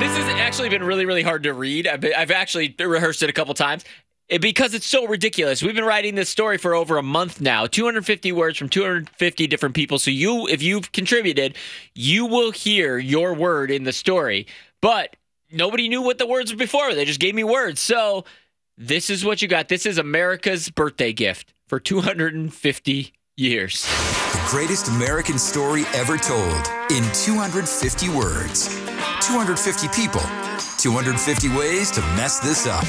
This has actually been really, really hard to read. I've actually rehearsed it a couple times because it's so ridiculous. We've been writing this story for over a month now, 250 words from 250 different people. So if you've contributed, you will hear your word in the story. But nobody knew what the words were before. They just gave me words. So this is what you got. This is America's birthday gift for 250 years. The greatest American story ever told in 250 words. 250 people, 250 ways to mess this up.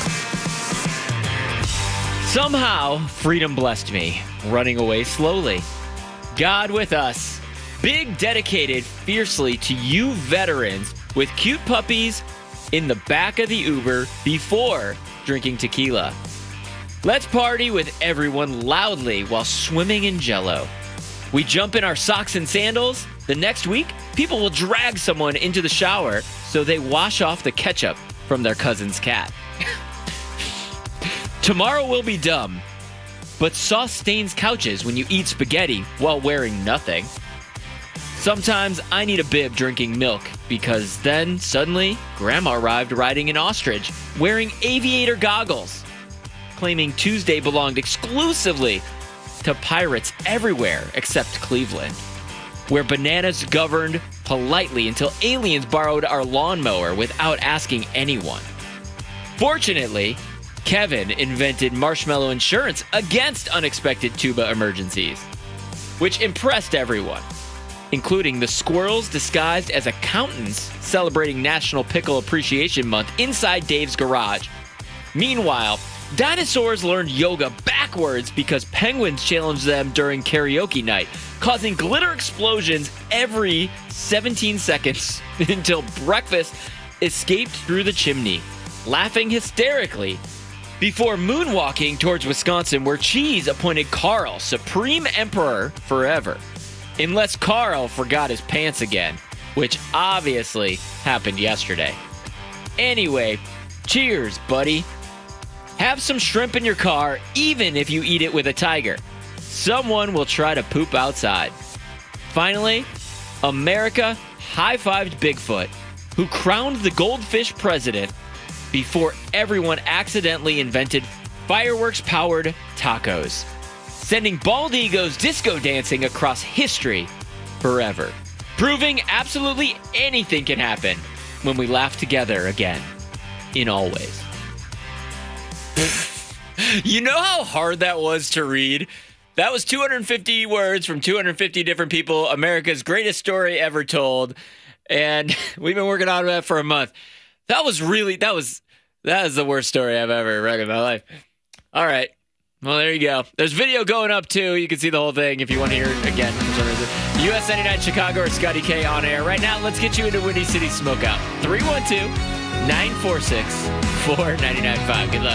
Somehow, freedom blessed me, running away slowly. God with us, big dedicated fiercely to you veterans with cute puppies in the back of the Uber before drinking tequila. Let's party with everyone loudly while swimming in Jell-O. We jump in our socks and sandals. The next week, people will drag someone into the shower so they wash off the ketchup from their cousin's cat. Tomorrow will be dumb, but sauce stains couches when you eat spaghetti while wearing nothing. Sometimes I need a bib drinking milk because then suddenly Grandma arrived riding an ostrich wearing aviator goggles, claiming Tuesday belonged exclusively to pirates everywhere except Cleveland, where bananas governed politely until aliens borrowed our lawnmower without asking anyone. Fortunately, Kevin invented marshmallow insurance against unexpected tuba emergencies, which impressed everyone, including the squirrels disguised as accountants celebrating National Pickle Appreciation Month inside Dave's garage. Meanwhile, dinosaurs learned yoga backwards because penguins challenged them during karaoke night, causing glitter explosions every 17 seconds until breakfast escaped through the chimney, laughing hysterically before moonwalking towards Wisconsin, where Cheese appointed Carl Supreme Emperor forever. Unless Carl forgot his pants again, which obviously happened yesterday. Anyway, cheers, buddy. Have some shrimp in your car, even if you eat it with a tiger. Someone will try to poop outside. Finally, America high-fived Bigfoot, who crowned the goldfish president before everyone accidentally invented fireworks-powered tacos, sending bald egos disco dancing across history forever, proving absolutely anything can happen when we laugh together again, in all ways. You know how hard that was to read? That was 250 words from 250 different people, America's greatest story ever told, and we've been working on that for a month. That is the worst story I've ever read in my life. All right. Well, there you go. There's video going up, too. You can see the whole thing if you want to hear it again for some reason. US 99 Chicago or Scotty K on air. Right now, let's get you into Windy City Smokeout. 312-946-4995. Good luck.